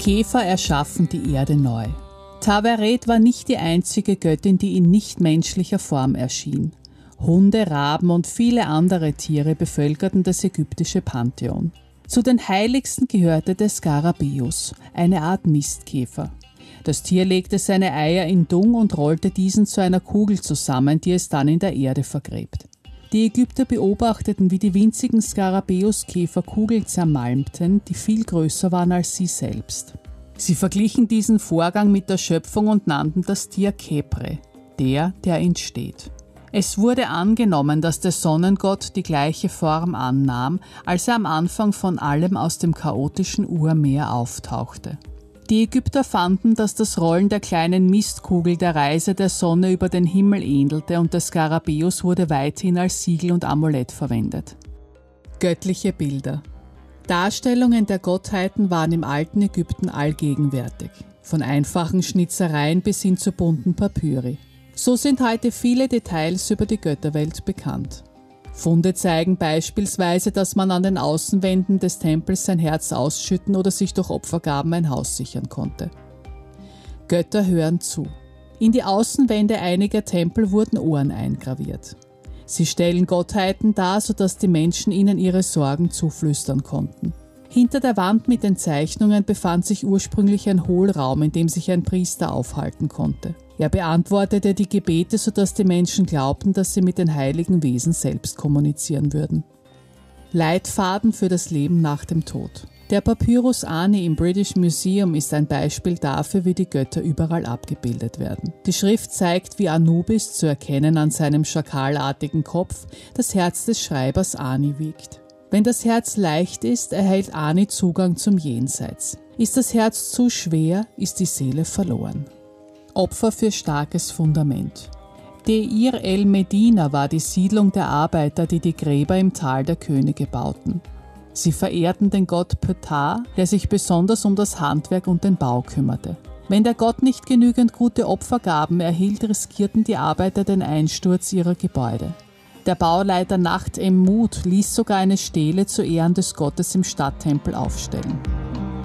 Käfer erschaffen die Erde neu. Taweret war nicht die einzige Göttin, die in nichtmenschlicher Form erschien. Hunde, Raben und viele andere Tiere bevölkerten das ägyptische Pantheon. Zu den heiligsten gehörte der Skarabäus, eine Art Mistkäfer. Das Tier legte seine Eier in Dung und rollte diesen zu einer Kugel zusammen, die es dann in der Erde vergräbt. Die Ägypter beobachteten, wie die winzigen Skarabäuskäfer Kugeln zermalmten, die viel größer waren als sie selbst. Sie verglichen diesen Vorgang mit der Schöpfung und nannten das Tier Khepre, der entsteht. Es wurde angenommen, dass der Sonnengott die gleiche Form annahm, als er am Anfang von allem aus dem chaotischen Urmeer auftauchte. Die Ägypter fanden, dass das Rollen der kleinen Mistkugel der Reise der Sonne über den Himmel ähnelte und der Skarabäus wurde weithin als Siegel und Amulett verwendet. Göttliche Bilder. Darstellungen der Gottheiten waren im alten Ägypten allgegenwärtig, von einfachen Schnitzereien bis hin zu bunten Papyri. So sind heute viele Details über die Götterwelt bekannt. Funde zeigen beispielsweise, dass man an den Außenwänden des Tempels sein Herz ausschütten oder sich durch Opfergaben ein Haus sichern konnte. Götter hören zu. In die Außenwände einiger Tempel wurden Ohren eingraviert. Sie stellen Gottheiten dar, sodass die Menschen ihnen ihre Sorgen zuflüstern konnten. Hinter der Wand mit den Zeichnungen befand sich ursprünglich ein Hohlraum, in dem sich ein Priester aufhalten konnte. Er beantwortete die Gebete, sodass die Menschen glaubten, dass sie mit den heiligen Wesen selbst kommunizieren würden. Leitfaden für das Leben nach dem Tod. Der Papyrus Ani im British Museum ist ein Beispiel dafür, wie die Götter überall abgebildet werden. Die Schrift zeigt, wie Anubis, zu erkennen an seinem schakalartigen Kopf, das Herz des Schreibers Ani wiegt. Wenn das Herz leicht ist, erhält Ani Zugang zum Jenseits. Ist das Herz zu schwer, ist die Seele verloren. Opfer für starkes Fundament. Deir el-Medina war die Siedlung der Arbeiter, die die Gräber im Tal der Könige bauten. Sie verehrten den Gott Ptah, der sich besonders um das Handwerk und den Bau kümmerte. Wenn der Gott nicht genügend gute Opfergaben erhielt, riskierten die Arbeiter den Einsturz ihrer Gebäude. Der Bauleiter Nacht em Mut ließ sogar eine Stele zu Ehren des Gottes im Stadttempel aufstellen.